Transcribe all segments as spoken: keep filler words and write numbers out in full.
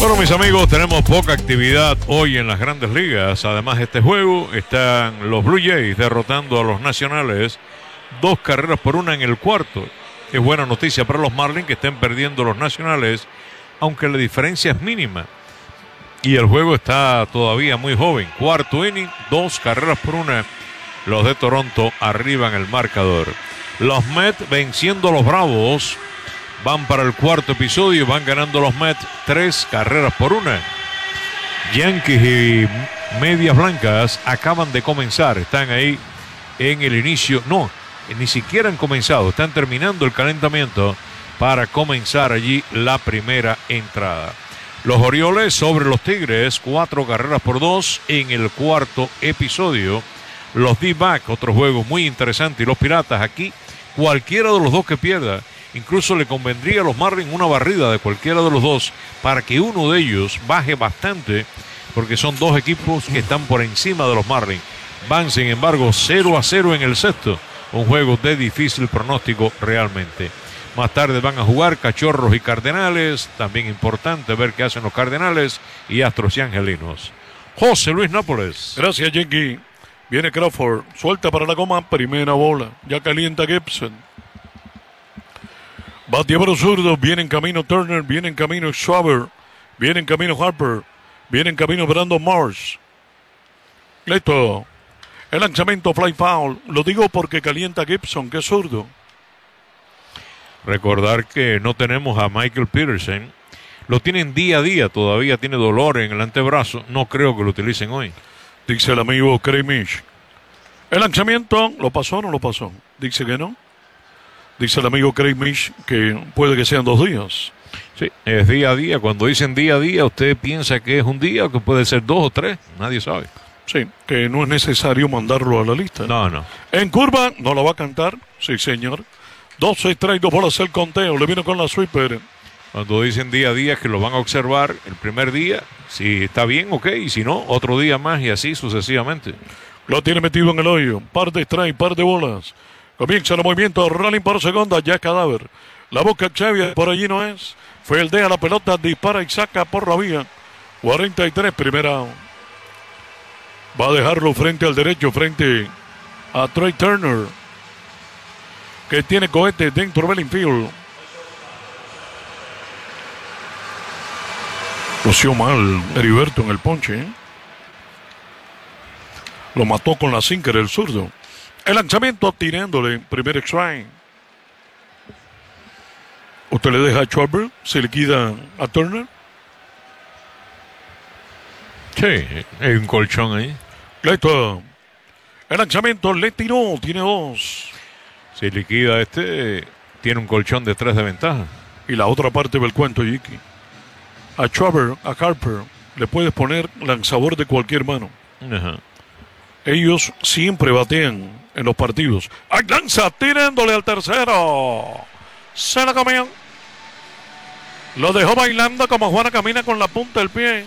Bueno, mis amigos, tenemos poca actividad hoy en las grandes ligas. Además, este juego están los Blue Jays derrotando a los Nacionales dos carreras por una en el cuarto. Es buena noticia para los Marlins que estén perdiendo los Nacionales, aunque la diferencia es mínima. Y el juego está todavía muy joven. Cuarto inning, dos carreras por una. Los de Toronto arriba en el marcador. Los Mets venciendo a los Bravos. Van para el cuarto episodio, van ganando los Mets tres carreras por una. Yankees y Medias Blancas acaban de comenzar, están ahí en el inicio, no, ni siquiera han comenzado, están terminando el calentamiento para comenzar allí la primera entrada. Los Orioles sobre los Tigres, cuatro carreras por dos en el cuarto episodio. Los D-Backs, otro juego muy interesante, y los Piratas aquí, cualquiera de los dos que pierda. Incluso le convendría a los Marlins una barrida de cualquiera de los dos para que uno de ellos baje bastante, porque son dos equipos que están por encima de los Marlins. Van, sin embargo, cero a cero en el sexto. Un juego de difícil pronóstico realmente. Más tarde van a jugar Cachorros y Cardenales. También importante ver qué hacen los Cardenales y Astros y Angelinos. José Luis Nápoles. Gracias, Yankee. Viene Crawford. Suelta para la goma. Primera bola. Ya calienta Gibson. Bateador zurdo, viene en camino Turner, viene en camino Schwarber, viene en camino Harper, viene en camino Brandon Marsh. Listo. El lanzamiento fly foul. Lo digo porque calienta Gibson, que es zurdo. Recordar que no tenemos a Michael Peterson. Lo tienen día a día, todavía tiene dolor en el antebrazo. No creo que lo utilicen hoy. Dice el amigo Craig Mish. El lanzamiento, ¿lo pasó o no lo pasó? Dice que no. Dice el amigo Craig Mish que puede que sean dos días. Sí, es día a día. Cuando dicen día a día, usted piensa que es un día o que puede ser dos o tres. Nadie sabe. Sí, que no es necesario mandarlo a la lista. No, no. En curva, no la va a cantar. Sí, señor. Dos, seis, tres, dos bolas el conteo. Le vino con la sweeper. Cuando dicen día a día, que lo van a observar el primer día. Si está bien, ok. Y si no, otro día más y así sucesivamente. Lo tiene metido en el hoyo. Par de strike, par de bolas. Comienza el movimiento, rolling por segunda, ya cadáver. La boca Xavier, por allí no es. Fue el de a la pelota, dispara y saca por la vía. cuarenta y tres, primera. Va a dejarlo frente al derecho, frente a Trey Turner, que tiene cohete dentro del infield. Lució mal Heriberto en el ponche, ¿eh? Lo mató con la sinker el zurdo. El lanzamiento tirándole primer strike. ¿Usted le deja a Schwarber? ¿Se liquida a Turner? Sí, hay un colchón ahí. Listo. El lanzamiento le tiró, tiene dos. Si liquida este, tiene un colchón de tres de ventaja. Y la otra parte del cuento, Yiki. A Schwarber, a Harper, le puedes poner lanzador de cualquier mano. Ajá. Ellos siempre batean en los partidos. ¡Ay, lanza! Tirándole al tercero. Se la comió. Lo dejó bailando como Juana camina con la punta del pie.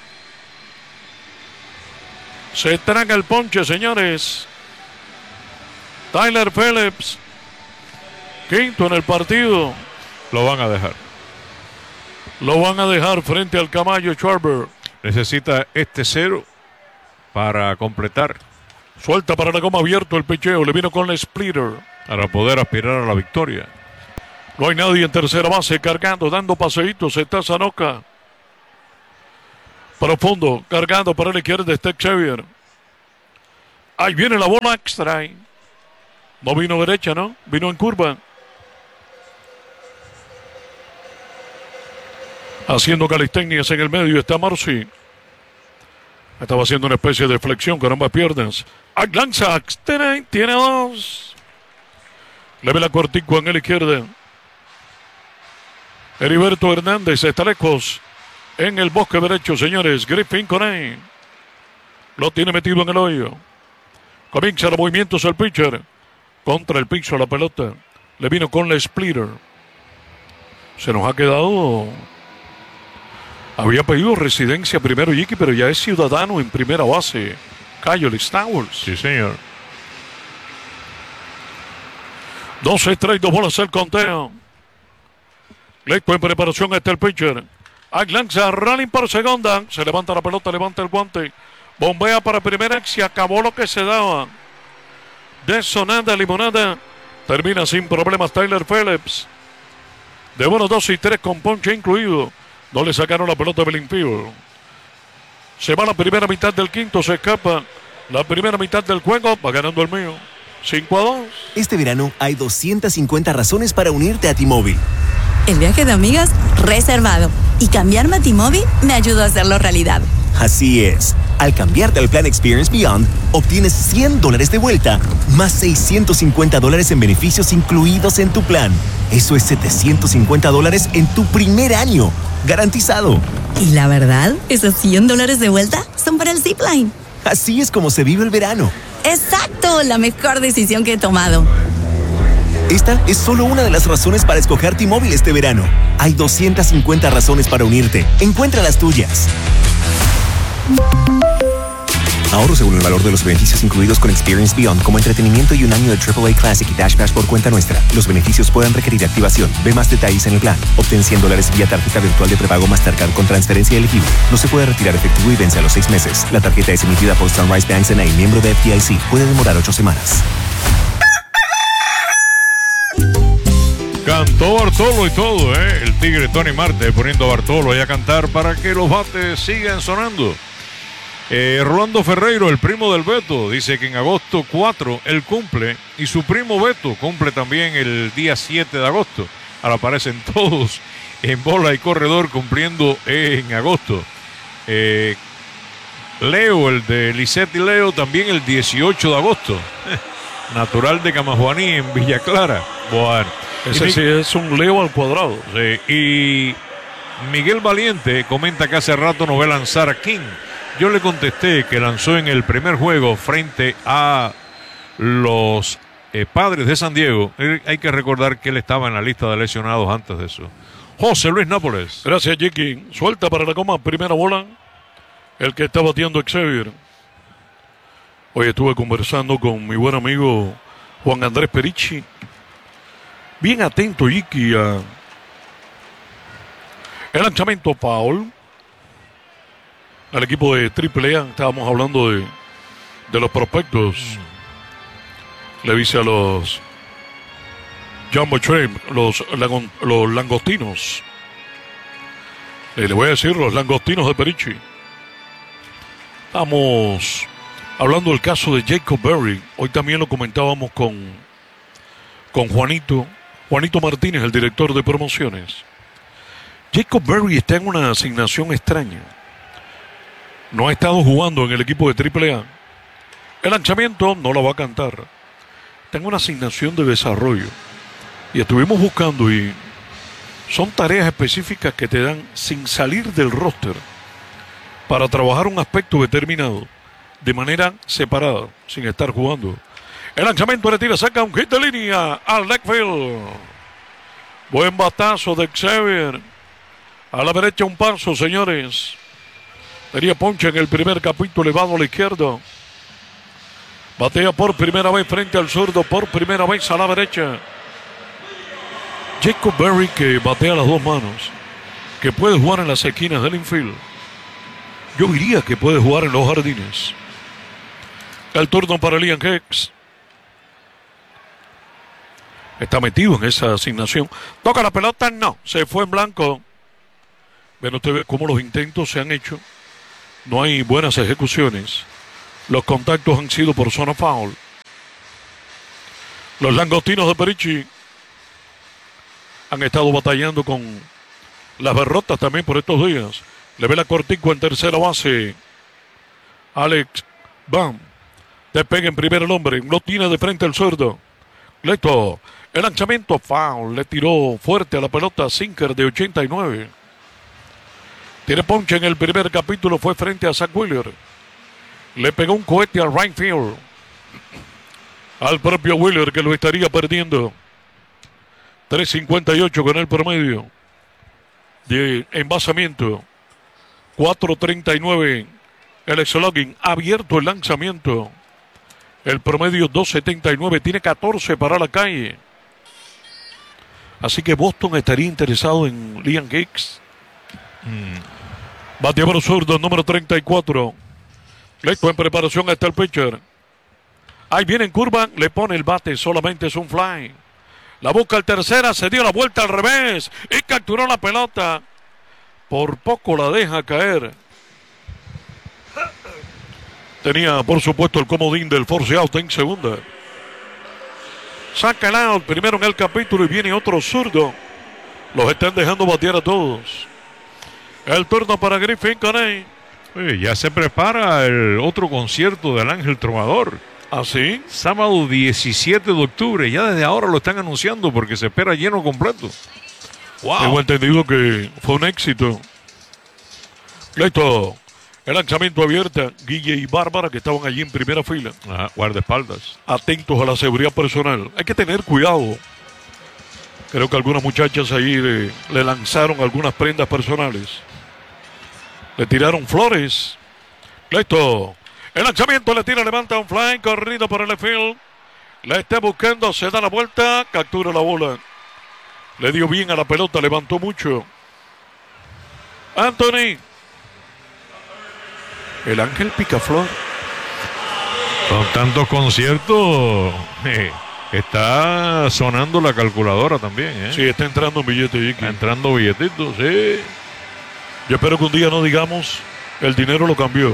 Se traga el ponche, señores. Tyler Phillips. Quinto en el partido. Lo van a dejar. Lo van a dejar frente al caballo Schwarber. Necesita este cero para completar. Suelta para la goma abierto el picheo. Le vino con la splitter. Para poder aspirar a la victoria. No hay nadie en tercera base cargando, dando paseitos. Está Sanoka. Profundo, cargando para la izquierda está Xavier. Ahí viene la bola extra. No vino derecha, ¿no? Vino en curva. Haciendo calistenias en el medio está Marcy. Estaba haciendo una especie de flexión con ambas piernas. ¡Ay, lanza! Tiene dos. Le ve la corticua en la izquierda. Heriberto Hernández está lejos en el bosque derecho, señores. Griffin con él. Lo tiene metido en el hoyo. Comienza los movimientos el pitcher. Contra el piso la pelota. Le vino con la splitter. Se nos ha quedado... Había pedido residencia primero, Yiki, pero ya es ciudadano en primera base. Kyle Stowers. Sí, señor. Dos strikes, dos bolas el conteo. Listo en preparación está el pitcher. Ahí lanza running por segunda. Se levanta la pelota, levanta el guante. Bombea para primera. Se acabó lo que se daba. De sonada, limonada. Termina sin problemas Tyler Phillips. De uno, dos y tres con ponche incluido. No le sacaron la pelota a Belinfield. Se va la primera mitad del quinto. Se escapa la primera mitad del juego. Va ganando el mío. cinco a dos. Este verano hay doscientas cincuenta razones para unirte a T-Mobile. El viaje de amigas reservado. Y cambiarme a T-Mobile me ayudó a hacerlo realidad. Así es. Al cambiarte al plan Experience Beyond, obtienes cien dólares de vuelta, más seiscientos cincuenta dólares en beneficios incluidos en tu plan. Eso es setecientos cincuenta dólares en tu primer año. Garantizado. Y la verdad, esos cien dólares de vuelta son para el Zipline. Así es como se vive el verano. ¡Exacto! La mejor decisión que he tomado. Esta es solo una de las razones para escoger T-Mobile este verano. Hay doscientas cincuenta razones para unirte. Encuentra las tuyas. Ahorro según el valor de los beneficios incluidos con Experience Beyond, como entretenimiento y un año de triple A Classic y Dash Pass por cuenta nuestra. Los beneficios pueden requerir activación. Ve más detalles en el plan. Obtén cien dólares vía tarjeta virtual de prepago Mastercard con transferencia elegible. No se puede retirar efectivo y vence a los seis meses. La tarjeta es emitida por Sunrise Banks N A, miembro de F D I C. Puede demorar ocho semanas. Cantó Bartolo y todo, ¿eh? El tigre Tony Marte poniendo a Bartolo ahí a cantar para que los bates sigan sonando. Eh, Rolando Ferreiro, el primo del Beto, dice que en agosto cuatro él cumple y su primo Beto cumple también el día siete de agosto. Ahora aparecen todos en bola y corredor cumpliendo en agosto. Eh, Leo, el de Lisette y Leo, también el dieciocho de agosto. Natural de Camajuaní en Villa Clara. Bueno, ese sí es un Leo al cuadrado. Sí, y Miguel Valiente comenta que hace rato no ve lanzar a King. Yo le contesté que lanzó en el primer juego frente a los eh, Padres de San Diego. Eh, hay que recordar que él estaba en la lista de lesionados antes de eso. José Luis Nápoles. Gracias, Jiki. Suelta para la coma, primera bola. El que está bateando Xavier. Hoy estuve conversando con mi buen amigo Juan Andrés Perichi. Bien atento, Jiki, a el lanzamiento foul al equipo de triple A. Estábamos hablando de, de los prospectos. Mm. Le dice a los Jumbo Shrimp, los, los langostinos. Eh, le voy a decir los langostinos de Perichi. Estamos hablando del caso de Jacob Berry. Hoy también lo comentábamos con, con Juanito. Juanito Martínez, el director de promociones. Jacob Berry está en una asignación extraña. No ha estado jugando en el equipo de triple A. El lanzamiento no la va a cantar. Está en una asignación de desarrollo. Y estuvimos buscando y son tareas específicas que te dan sin salir del roster para trabajar un aspecto determinado de manera separada, sin estar jugando. El lanzamiento le tira, saca un hit de línea al left field. Buen batazo de Xavier. A la derecha un paso, señores. Tenía ponche en el primer capítulo, elevado a la izquierda. Batea por primera vez frente al zurdo, por primera vez a la derecha. Jacob Berry, que batea las dos manos, que puede jugar en las esquinas del infield. Yo diría que puede jugar en los jardines. El turno para Liam Hicks. Está metido en esa asignación. Toca la pelota, no. Se fue en blanco. Ven ustedes cómo los intentos se han hecho. No hay buenas ejecuciones. Los contactos han sido por zona foul. Los langostinos de Perichi han estado batallando con las derrotas también por estos días. Le ve la cortico en tercera base. Alex Bam. Despega en primer el hombre. Lo tiene de frente el zurdo. Leto. El lanzamiento foul. Le tiró fuerte a la pelota. Sinker de ochenta y nueve. Tiene ponche en el primer capítulo. Fue frente a Zach Wheeler. Le pegó un cohete al right field. Al propio Wheeler, que lo estaría perdiendo. tres cincuenta y ocho con el promedio de envasamiento. cuatro treinta y nueve el slugging. Abierto el lanzamiento. El promedio dos setenta y nueve. Tiene catorce para la calle. Así que Boston estaría interesado en Liam Hicks. Mm. Bateador zurdo, número treinta y cuatro. Listo, en preparación está el pitcher. Ahí viene en curva, le pone el bate, solamente es un fly. La busca el tercera, se dio la vuelta al revés y capturó la pelota. Por poco la deja caer. Tenía, por supuesto, el comodín del force out en segunda. Saca el out, primero en el capítulo y viene otro zurdo. Los están dejando batear a todos. El turno para Griffin Coney. Oye, ya se prepara el otro concierto del Ángel Trovador. ¿Así? Sábado diecisiete de octubre. Ya desde ahora lo están anunciando porque se espera lleno completo. Wow. Tengo entendido que fue un éxito. Listo. El lanzamiento abierto. Guille y Bárbara, que estaban allí en primera fila. Ajá, guardaespaldas. Atentos a la seguridad personal. Hay que tener cuidado. Creo que algunas muchachas ahí le, le lanzaron algunas prendas personales. Le tiraron flores. Listo. El lanzamiento le tira, levanta un fly, corrido por el left field. La está buscando, se da la vuelta, captura la bola. Le dio bien a la pelota, levantó mucho. Anthony. El Ángel Picaflor. Con tantos conciertos, eh, está sonando la calculadora también, ¿eh? Sí, está entrando un billete, Jiki. Está entrando billetitos, sí. Yo espero que un día no digamos, el dinero lo cambió.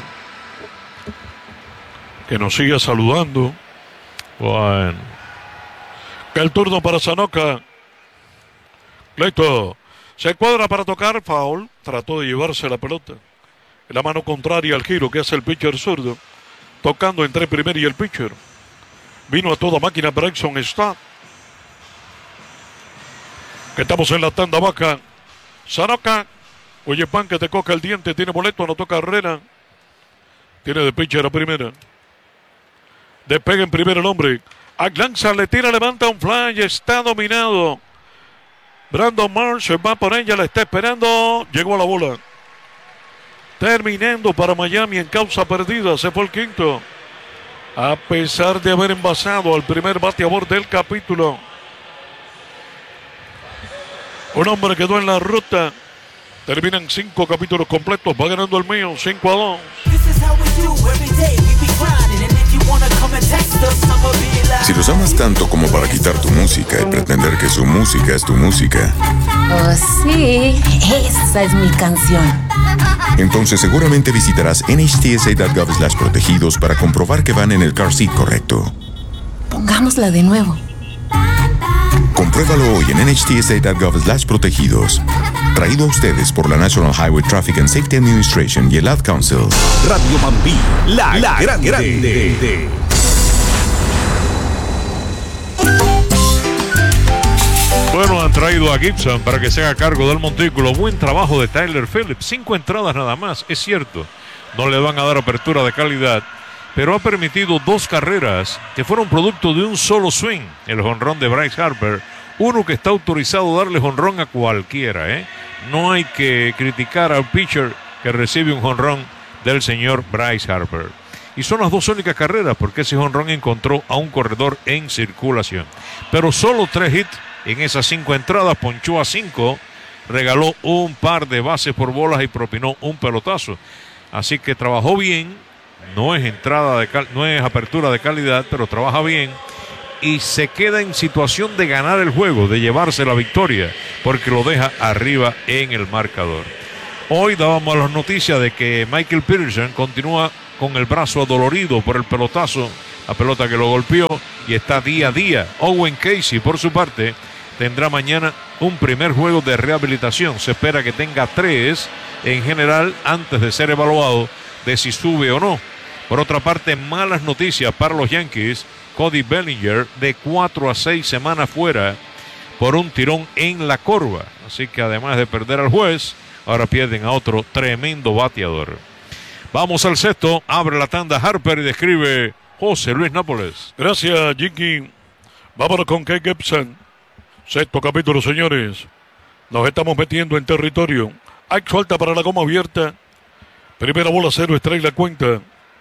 Que nos siga saludando. Bueno. El turno para Sanoka. Listo. Se cuadra para tocar, foul. Trató de llevarse la pelota. En la mano contraria al giro que hace el pitcher zurdo. Tocando entre primer y el pitcher. Vino a toda máquina Bryson Stott. Que estamos en la tanda baja. Sanoka. Oye, pan que te coca el diente. Tiene boleto, anotó carrera. Tiene de pitcher a primera. Despega en primera el hombre. Lanza, le tira, levanta un fly. Está dominado. Brandon Marsh va por ella, la está esperando. Llegó a la bola. Terminando para Miami en causa perdida. Se fue el quinto. A pesar de haber envasado al primer bateador del capítulo. Un hombre quedó en la ruta. Terminan cinco capítulos completos. Va ganando el mío. cinco a dos. Si los amas tanto como para quitar tu música y pretender que su música es tu música. Oh, sí. Esa es mi canción. Entonces seguramente visitarás N H T S A punto gov slash protegidos para comprobar que van en el car seat correcto. Pongámosla de nuevo. Compruébalo hoy en N H T S A punto gov slash protegidos. Traído a ustedes por la National Highway Traffic and Safety Administration y el Ad Council. Radio Mambí, la, la grande. grande. Bueno, han traído a Gibson para que se haga cargo del montículo. Buen trabajo de Tyler Phillips. Cinco entradas nada más, es cierto. No le van a dar apertura de calidad, pero ha permitido dos carreras que fueron producto de un solo swing. El jonrón de Bryce Harper. Uno que está autorizado a darle jonrón a cualquiera, ¿eh? No hay que criticar al pitcher que recibe un jonrón del señor Bryce Harper. Y son las dos únicas carreras porque ese jonrón encontró a un corredor en circulación. Pero solo tres hits en esas cinco entradas, ponchó a cinco, regaló un par de bases por bolas y propinó un pelotazo. Así que trabajó bien, no es entrada de cal- no es apertura de calidad, pero trabaja bien. Y se queda en situación de ganar el juego, de llevarse la victoria, porque lo deja arriba en el marcador. Hoy dábamos las noticias de que Michael Peterson continúa con el brazo adolorido por el pelotazo, la pelota que lo golpeó, y está día a día. Owen Casey, por su parte, tendrá mañana un primer juego de rehabilitación. Se espera que tenga tres en general antes de ser evaluado de si sube o no. Por otra parte, malas noticias para los Yankees. Cody Bellinger de cuatro a seis semanas fuera por un tirón en la corva. Así que además de perder al juez, ahora pierden a otro tremendo bateador. Vamos al sexto. Abre la tanda Harper y describe José Luis Nápoles. Gracias, Jiki. Vámonos con Kate Gibson. Sexto capítulo, señores. Nos estamos metiendo en territorio. Hay suelta para la goma abierta. Primera bola, cero, strike la cuenta.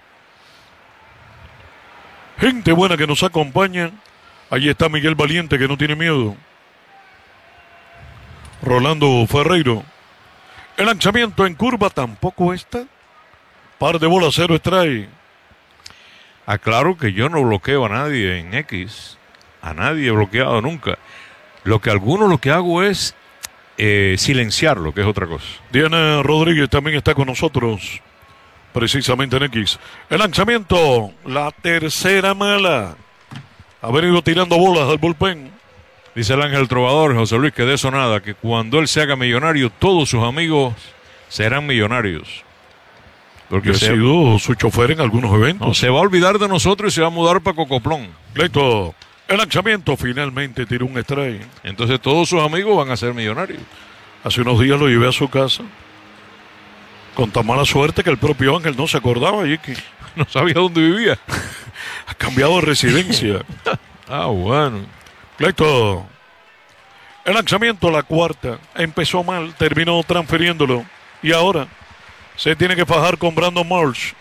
Gente buena que nos acompaña. Ahí está Miguel Valiente, que no tiene miedo. Rolando Ferreiro. El lanzamiento en curva tampoco está. Par de bolas, cero strike. Aclaro que yo no bloqueo a nadie en X. A nadie he bloqueado nunca. Lo que algunos lo que hago es eh, silenciarlo, que es otra cosa. Diana Rodríguez también está con nosotros, precisamente en X. El lanzamiento, la tercera mala. Ha venido tirando bolas al bullpen. Dice el Ángel Trovador, José Luis, que de eso nada, que cuando él se haga millonario, todos sus amigos serán millonarios. Porque Yo he se, sido su chofer en algunos eventos. no, se va a olvidar de nosotros y se va a mudar para Cocoplón. Leito, el lanzamiento finalmente tiró un strike. Entonces todos sus amigos van a ser millonarios. Hace unos días lo llevé a su casa. Con tan mala suerte que el propio Ángel no se acordaba, Yiki. No sabía dónde vivía. Ha cambiado de residencia. Ah, bueno. Leito, el lanzamiento, la cuarta. Empezó mal, terminó transfiriéndolo. Y ahora se tiene que fajar con Brandon Marsh.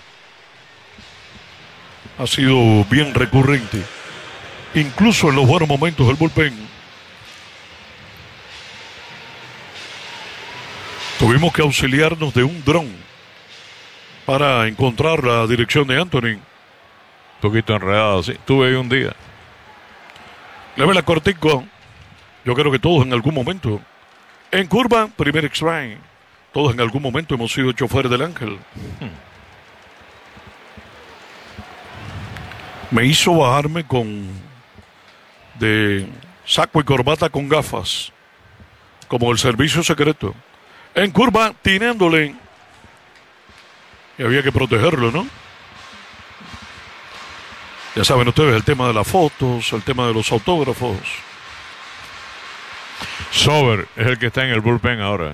Ha sido bien recurrente. Incluso en los buenos momentos del bullpen. Tuvimos que auxiliarnos de un dron para encontrar la dirección de Anthony. Un poquito enredado, sí. Tuve ahí un día. Le ve la cortico. Yo creo que todos en algún momento. En curva, primer strike. Todos en algún momento hemos sido chofer del Ángel. Hmm. Me hizo bajarme con de saco y corbata con gafas, como el servicio secreto. En curva, tirándole. Y había que protegerlo, ¿no? Ya saben ustedes el tema de las fotos, el tema de los autógrafos. Sober es el que está en el bullpen ahora.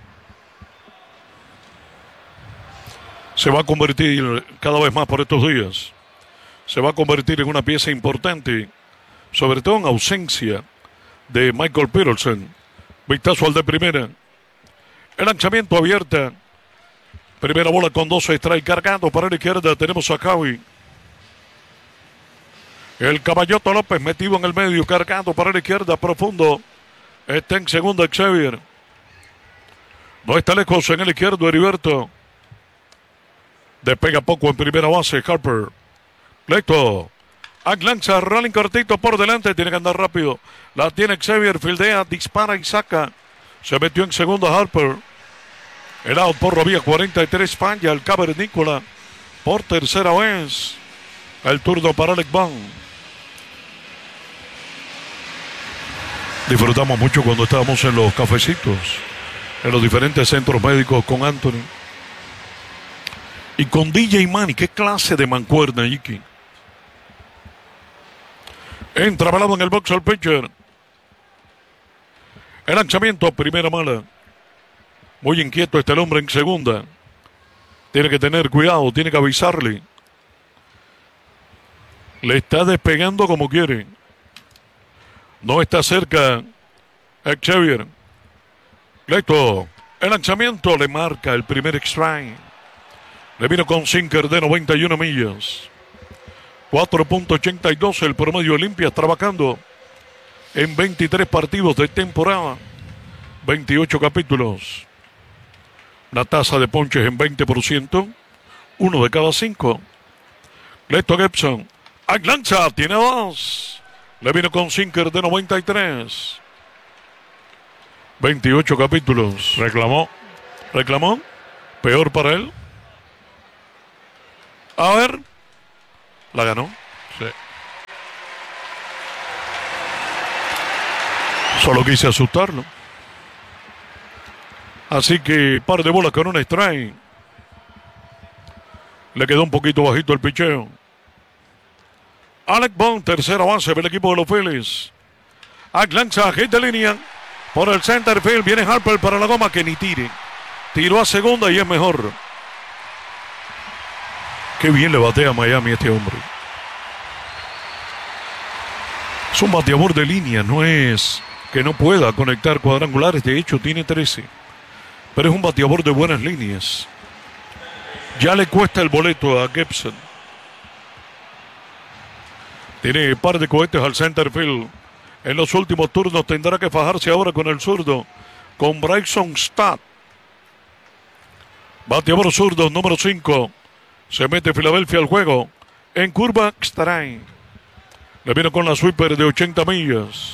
Se va a convertir cada vez más por estos días. Se va a convertir en una pieza importante, sobre todo en ausencia de Michael Peterson. Vistazo al de primera. El lanzamiento abierta. Primera bola con doce strike cargado para la izquierda. Tenemos a Javi. El Caballoto López metido en el medio, cargado para la izquierda, profundo. Está en segunda Xavier. No está lejos en el izquierdo Heriberto. Despega poco en primera base Harper. Leito. Lanza, rolling cortito por delante, tiene que andar rápido. La tiene Xavier, fildea, dispara y saca. Se metió en segunda Harper. El out por la vía cuarenta y tres, falla el cavernícola. Por tercera vez. El turno para Alec Bond. Disfrutamos mucho cuando estábamos en los cafecitos, en los diferentes centros médicos con Anthony. Y con D J Manny, qué clase de mancuerna, Iki. Entra balado en el box al pitcher. El lanzamiento, primera mala. Muy inquieto está el hombre en segunda. Tiene que tener cuidado, tiene que avisarle. Le está despegando como quiere. No está cerca Xavier. Leito. El lanzamiento le marca el primer strike. Le vino con sinker de noventa y una millas. cuatro punto ochenta y dos el promedio de limpias, trabajando en veintitrés partidos de temporada. veintiocho capítulos. La tasa de ponches en veinte por ciento. Uno de cada cinco. Leito Gibson. Lanza, tiene dos. Le vino con sinker de noventa y tres. veintiocho capítulos. Reclamó. Reclamó. Peor para él. A ver. La ganó. Sí. Solo quise asustarlo. Así que par de bolas con un strike. Le quedó un poquito bajito el picheo. Alec Bond, tercera base del equipo de los Phillies. Lanza, hit de línea. Por el center field viene Harper para la goma, que ni tire. Tiró a segunda y es mejor. Qué bien le batea a Miami este hombre. Es un bateador de línea, no es que no pueda conectar cuadrangulares. De hecho, tiene trece. Pero es un bateador de buenas líneas. Ya le cuesta el boleto a Gibson. Tiene par de cohetes al center field. En los últimos turnos tendrá que fajarse ahora con el zurdo, con Bryson Stott. Bateador zurdo, número cinco. Se mete Filadelfia al juego. En curva extra. Le viene con la sweeper de ochenta millas.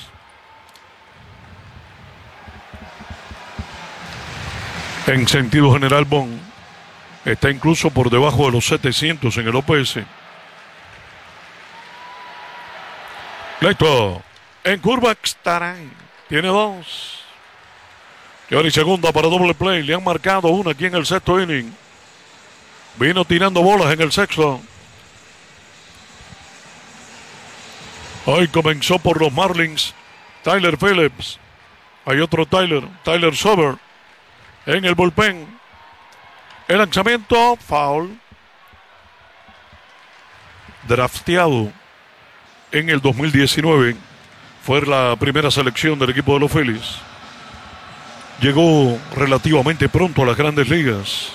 En sentido general, Bond está incluso por debajo de los setecientos en el O P S. Listo. En curva extra. Tiene dos. Y ahora y segunda para doble play. Le han marcado una aquí en el sexto inning. Vino tirando bolas en el sexto. Hoy comenzó por los Marlins Tyler Phillips. Hay otro Tyler, Tyler Sober en el bullpen. El lanzamiento, foul. Drafteado en el dos mil diecinueve. Fue la primera selección del equipo de los Phillies. Llegó relativamente pronto a las grandes ligas.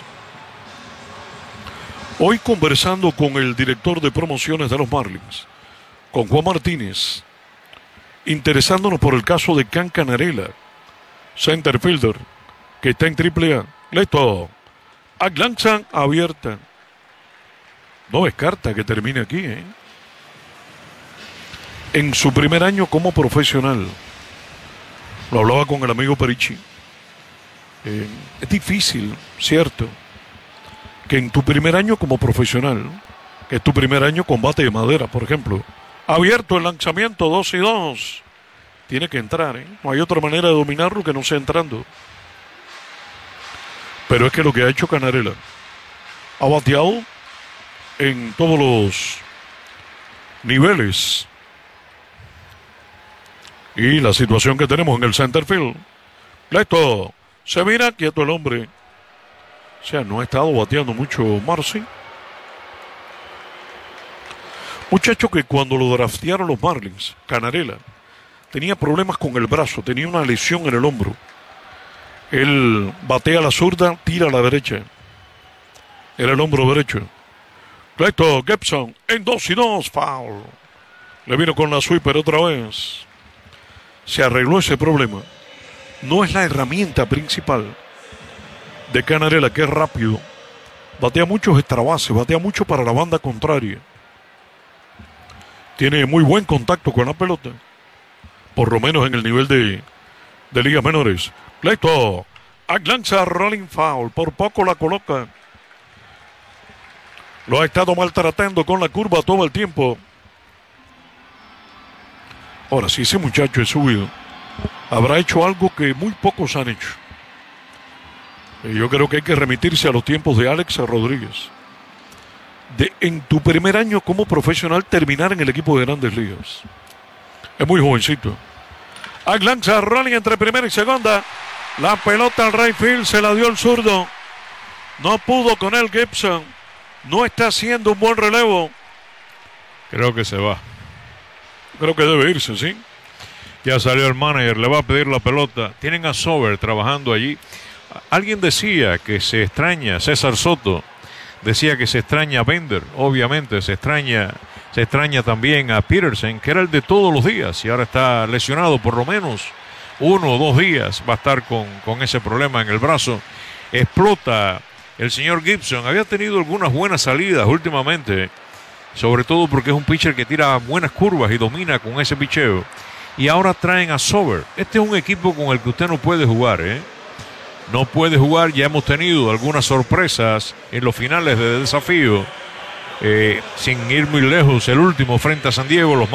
Hoy conversando con el director de promociones de los Marlins, con Juan Martínez, interesándonos por el caso de Can Canarela, center fielder, que está en triple A. Listo. Lanzan abierta. No descarta que termine aquí, ¿eh? En su primer año como profesional. Lo hablaba con el amigo Perichi. Eh, es difícil, cierto, que en tu primer año como profesional, que es tu primer año con bate de madera, por ejemplo, abierto el lanzamiento, dos y dos, tiene que entrar, ¿eh? No hay otra manera de dominarlo que no sea entrando. Pero es que lo que ha hecho Canarela, ha bateado en todos los niveles. Y la situación que tenemos en el center field. Listo. Se mira quieto el hombre. O sea, no ha estado bateando mucho Marcy. Muchacho que cuando lo draftearon los Marlins, Canarela, tenía problemas con el brazo, tenía una lesión en el hombro. Él batea a la zurda, tira a la derecha. Era el hombro derecho. Listo, Gibson en dos y dos, foul. Le vino con la sweeper otra vez. Se arregló ese problema. No es la herramienta principal de Canarela, que es rápido. Batea muchos extrabases, batea mucho para la banda contraria. Tiene muy buen contacto con la pelota. Por lo menos en el nivel de, de ligas menores. Listo. Lanza rolling foul. Por poco la coloca. Lo ha estado maltratando con la curva todo el tiempo. Ahora, si ese muchacho es subido, habrá hecho algo que muy pocos han hecho. Y yo creo que hay que remitirse a los tiempos de Alex Rodríguez. De en tu primer año como profesional terminar en el equipo de grandes ligas. Es muy jovencito. Lanza rolling entre primera y segunda. La pelota al right field se la dio el zurdo. No pudo con él Gibson. No está haciendo un buen relevo. Creo que se va. Creo que debe irse, ¿sí? Ya salió el manager, le va a pedir la pelota. Tienen a Sober trabajando allí. Alguien decía que se extraña, César Soto decía que se extraña a Bender, obviamente se extraña, se extraña también a Peterson, que era el de todos los días y ahora está lesionado por lo menos uno o dos días, va a estar con, con ese problema en el brazo. Explota el señor Gibson, había tenido algunas buenas salidas últimamente, sobre todo porque es un pitcher que tira buenas curvas y domina con ese picheo. Y ahora traen a Sober. Este es un equipo con el que usted no puede jugar, ¿eh? No puede jugar. Ya hemos tenido algunas sorpresas en los finales de desafío. Eh, sin ir muy lejos, el último frente a San Diego, los